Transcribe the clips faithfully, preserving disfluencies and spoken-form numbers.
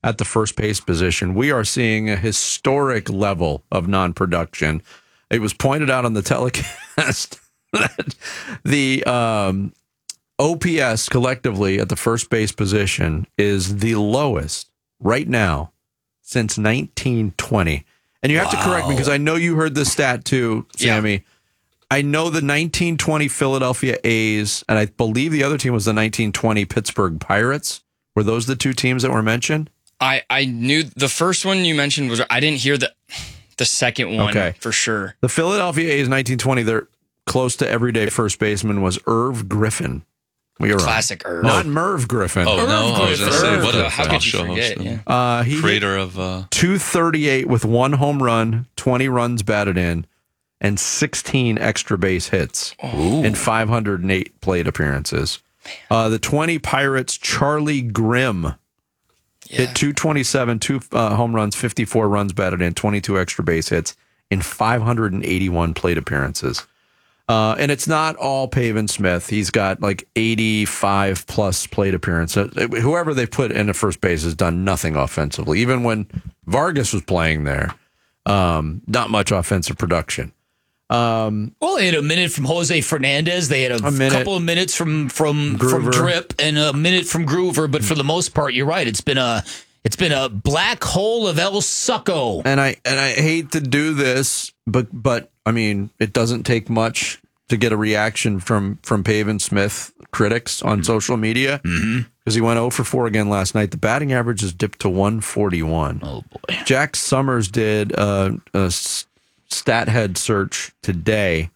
at the first base position. We are seeing a historic level of non-production. It was pointed out on the telecast that the um, O P S collectively at the first base position is the lowest right now since nineteen twenty. And you have wow. to correct me because I know you heard this stat too, Sammy. Yeah. I know the nineteen twenty Philadelphia A's, and I believe the other team was the nineteen twenty Pittsburgh Pirates. Were those the two teams that were mentioned? I, I knew the first one you mentioned was, I didn't hear the the second one okay. for sure. The Philadelphia A's nineteen twenty, their close to everyday first baseman was Irv Griffin. We were Classic Irv. Not Merv Griffin. Oh, Irv no, Griffin. I was going to say, what a How talk could you show forget, host. yeah. Uh, he Creator of... Uh, two thirty-eight with one home run, twenty runs batted in, and sixteen extra base hits Ooh. in five hundred eight plate appearances. Uh, the twenty Pirates, Charlie Grimm, yeah. hit two twenty-seven, two uh, home runs, fifty-four runs batted in, twenty-two extra base hits in five hundred eighty-one plate appearances. Uh, and it's not all Pavin Smith. He's got like eighty-five plus plate appearances. Whoever they put in the first base has done nothing offensively. Even when Vargas was playing there, um, not much offensive production. Um, well, they had a minute from Jose Fernandez. They had a, a couple of minutes from from, from Drip and a minute from Groover. But for the most part, you're right. It's been a it's been a black hole of El Succo. And I and I hate to do this, but but I mean, it doesn't take much to get a reaction from from Pavin Smith critics on mm-hmm. social media because mm-hmm. he went oh for four again last night. The batting average has dipped to one forty-one. Oh boy! Jack Summers did a, a stat head search today.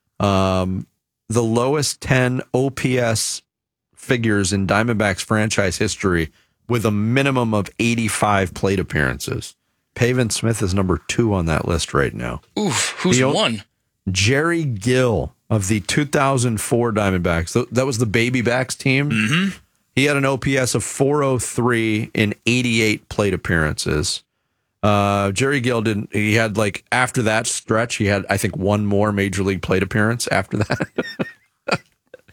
Um, the lowest ten O P S figures in Diamondbacks franchise history with a minimum of eighty-five plate appearances. Pavin Smith is number two on that list right now. Oof, who's the, one? Jerry Gill of the two thousand four Diamondbacks. That was the Babybacks team. Mm-hmm. He had an O P S of four oh three in eighty-eight plate appearances. Uh, Jerry Gill didn't. He had like after that stretch, he had I think one more major league plate appearance after that.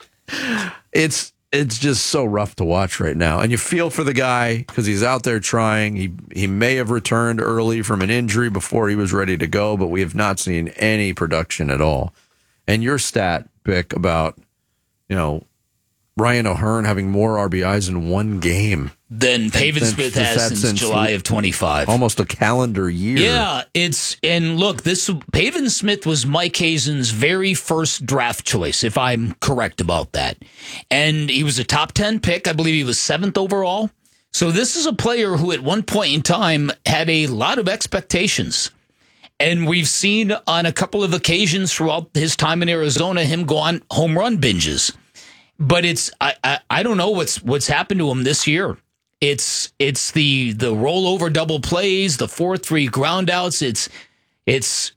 it's it's just so rough to watch right now, and you feel for the guy because he's out there trying. He he may have returned early from an injury before he was ready to go, but we have not seen any production at all. And your stat, Bick, about you know Ryan O'Hearn having more R B Is in one game than Pavin Smith has since, since July of twenty-five. Almost a calendar year. Yeah, it's and look, this Pavin Smith was Mike Hazen's very first draft choice, if I'm correct about that. And he was a top ten pick. I believe he was seventh overall. So this is a player who at one point in time had a lot of expectations. And we've seen on a couple of occasions throughout his time in Arizona him go on home run binges. But it's I, I I don't know what's what's happened to him this year. It's it's the the rollover double plays, the four three groundouts. It's it's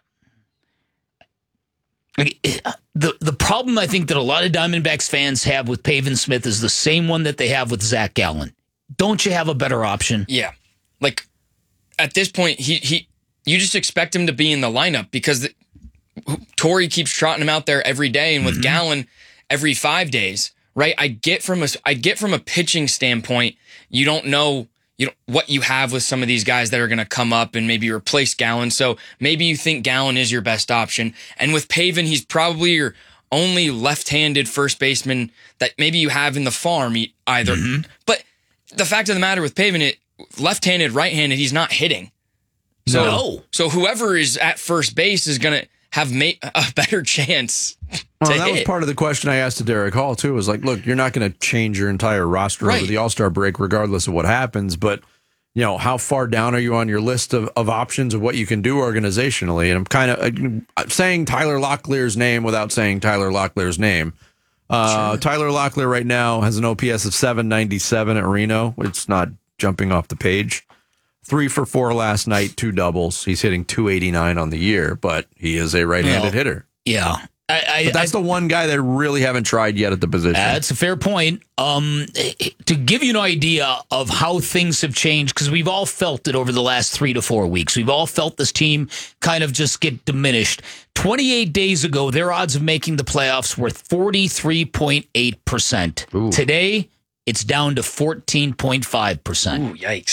the the problem I think that a lot of Diamondbacks fans have with Pavin Smith is the same one that they have with Zach Gallen. Don't you have a better option? Yeah, like at this point, he he you just expect him to be in the lineup because the, Torrey keeps trotting him out there every day, and with mm-hmm. Gallen every five days, right? I get from a, I get from a pitching standpoint, you don't know, you know, what you have with some of these guys that are going to come up and maybe replace Gallen. So maybe you think Gallen is your best option. And with Pavin, he's probably your only left-handed first baseman that maybe you have in the farm either. Mm-hmm. But the fact of the matter with Pavin, it, left-handed, right-handed, he's not hitting. So, no. So whoever is at first base is going to have made a better chance. Well, that hit. was part of the question I asked to Derek Hall, too, was like, look, you're not going to change your entire roster right. over the All-Star break regardless of what happens, but, you know, how far down are you on your list of, of options of what you can do organizationally? And I'm kind of uh, saying Tyler Locklear's name without saying Tyler Locklear's name. Uh, sure. Tyler Locklear right now has an O P S of seven ninety-seven at Reno. It's not jumping off the page. Three for four last night, two doubles. He's hitting two eighty-nine on the year, but he is a right-handed well, hitter. Yeah. I, I, but that's I, the one guy that really haven't tried yet at the position. That's a fair point. Um, to give you an idea of how things have changed, because we've all felt it over the last three to four weeks. We've all felt this team kind of just get diminished. twenty-eight days ago, their odds of making the playoffs were forty-three point eight percent. Today, it's down to fourteen point five percent. Ooh, yikes.